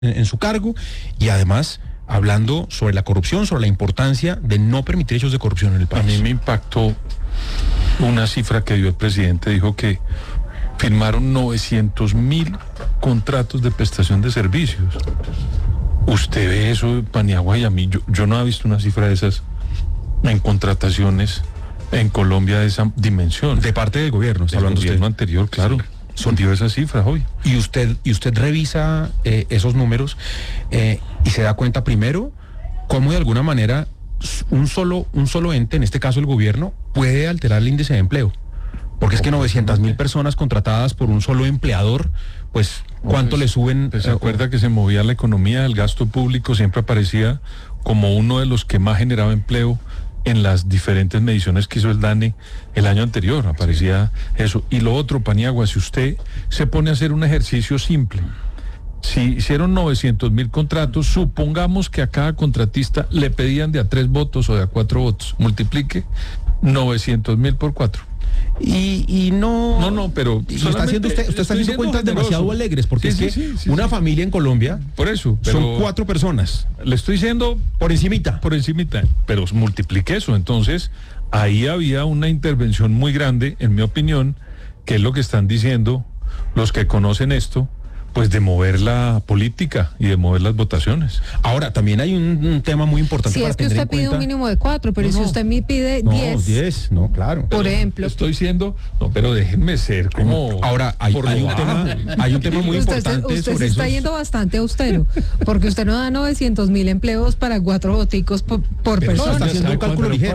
en su cargo, y además hablando sobre la corrupción, sobre la importancia de no permitir hechos de corrupción en el país. A mí me impactó una cifra que dio el presidente. Dijo que firmaron 900.000 contratos de prestación de servicios. Usted ve eso, Paniagua, y a mí, yo no he visto una cifra de esas en contrataciones en Colombia de esa dimensión. De parte del gobierno, está hablando usted. El gobierno anterior, claro. Son dio esas cifras hoy. Y usted revisa esos números y se da cuenta primero cómo de alguna manera un solo ente, en este caso el gobierno, puede alterar el índice de empleo. Porque es que 900.000 personas contratadas por un solo empleador, pues, ¿cuánto le suben? ¿Se acuerda que se movía la economía? El gasto público siempre aparecía como uno de los que más generaba empleo en las diferentes mediciones que hizo el DANE el año anterior, aparecía eso. Y lo otro, Paniagua, si usted se pone a hacer un ejercicio simple, si hicieron 900.000 contratos, supongamos que a cada contratista le pedían de a 3 votos o de a 4 votos, multiplique 900.000 por 4. Y no, pero usted está haciendo cuentas demasiado alegres, porque una familia en Colombia, por eso, son 4 personas. Le estoy diciendo por encimita, pero multiplique eso. Entonces, ahí había una intervención muy grande, en mi opinión, que es lo que están diciendo los que conocen esto, pues de mover la política y de mover las votaciones. Ahora, también hay un tema muy importante para tener en cuenta. Si es que usted pide un mínimo de 4, pero si usted me pide 10. No, 10, claro. Por ejemplo. Estoy diciendo, pero déjenme ser como... Ahora, hay un tema muy importante usted sobre se está yendo bastante austero, porque usted no da 900.000 empleos para 4 boticos por persona. Está haciendo un cálculo ligero.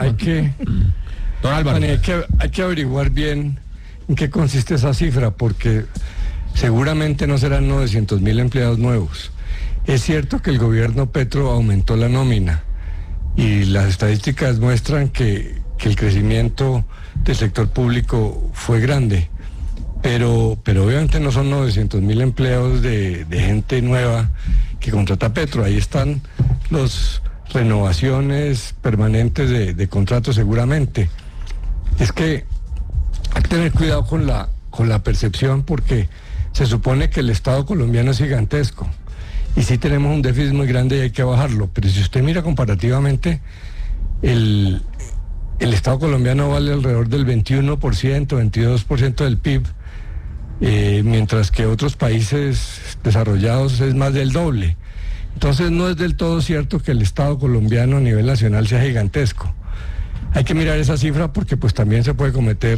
Don Álvaro. Hay que averiguar bien en qué consiste esa cifra, porque seguramente no serán 900.000 empleados nuevos. Es cierto que el gobierno Petro aumentó la nómina y las estadísticas muestran que el crecimiento del sector público fue grande, pero obviamente no son 900.000 empleos de gente nueva que contrata Petro. Ahí están las renovaciones permanentes de contratos seguramente. Es que hay que tener cuidado con la percepción, porque se supone que el Estado colombiano es gigantesco y sí tenemos un déficit muy grande y hay que bajarlo, pero si usted mira comparativamente, el Estado colombiano vale alrededor del 21%, 22% del PIB, mientras que otros países desarrollados es más del doble. Entonces no es del todo cierto que el Estado colombiano a nivel nacional sea gigantesco. Hay que mirar esa cifra, porque pues también se puede cometer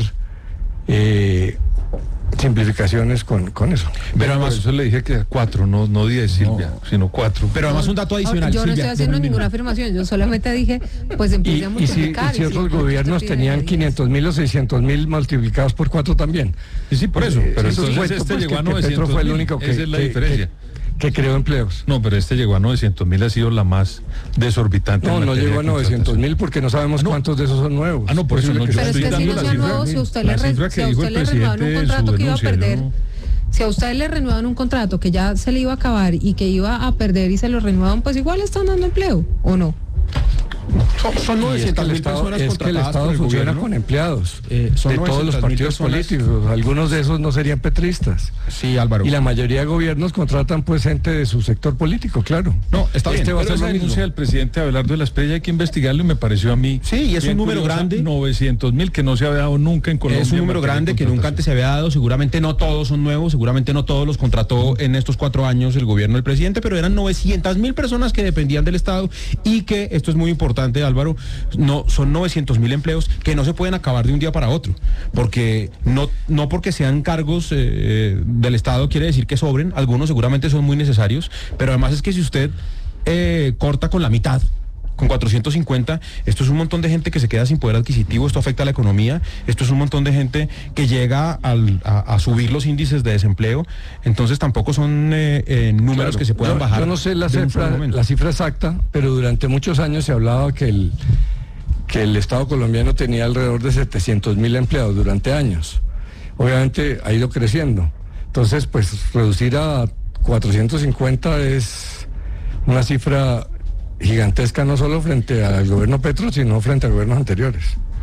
simplificaciones con eso. Pero además, eso le dije que 4, no 10, Silvia, sino 4. Pero además un dato adicional, yo no Silvia, estoy haciendo ninguna afirmación, yo solamente dije, pues empiece a multiplicar. Y si otros gobiernos tenían 500.000 o 600.000 multiplicados por 4 también. Sí, por eso. Pero entonces este llegó a 900.000. Petro fue el único esa es la diferencia. Que creó empleos. No, pero este llegó a 900.000, ha sido la más desorbitant. No llegó a 900.000 porque no sabemos cuántos de esos son nuevos. Por eso no. Pero es que si no sean nuevos, si a usted le renuevan un contrato que iba a perder, si a usted le renuevan un contrato que ya se le iba a acabar y que iba a perder y se lo renuevan, pues igual están dando empleo, ¿o no? Son 900.000 personas es que el Estado funciona con empleados de todos los partidos políticos. Algunos de esos no serían petristas. Sí, Álvaro. Y la mayoría de gobiernos contratan pues gente de su sector político, claro. No, está bien. Va a ser la denuncia del presidente Abelardo de la Espriella, hay que investigarlo, y me pareció a mí. Sí, y es un número grande. 900.000 que no se había dado nunca en Colombia. Es un número grande que nunca antes se había dado. Seguramente no todos son nuevos, seguramente no todos los contrató en estos 4 años el gobierno del presidente, pero eran 900.000 personas que dependían del Estado, y que, esto es muy importante, Álvaro, no son 900.000 empleos que no se pueden acabar de un día para otro, porque no porque sean cargos del Estado quiere decir que sobren. Algunos seguramente son muy necesarios, pero además es que si usted corta con la mitad, con 450, esto es un montón de gente que se queda sin poder adquisitivo, esto afecta a la economía, esto es un montón de gente que llega a subir los índices de desempleo. Entonces tampoco son números que se puedan bajar. Yo no sé la cifra exacta, pero durante muchos años se hablaba que el Estado colombiano tenía alrededor de 700.000 empleados durante años. Obviamente ha ido creciendo. Entonces, pues reducir a 450 es una cifra gigantesca, no solo frente al gobierno Petro, sino frente a gobiernos anteriores.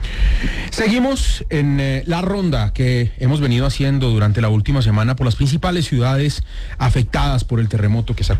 Seguimos en la ronda que hemos venido haciendo durante la última semana por las principales ciudades afectadas por el terremoto que